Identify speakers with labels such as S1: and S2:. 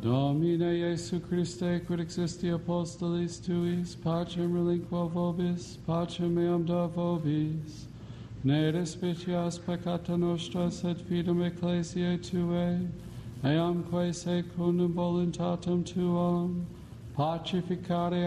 S1: Domine Iesu Christe, quid existi apostolis tuis, pacem relinqua vobis, pacem meam da vobis. Ne respicias peccata nostra, sed fidem ecclesiae Tuae, eamque secundum voluntatem Tuam, pacificare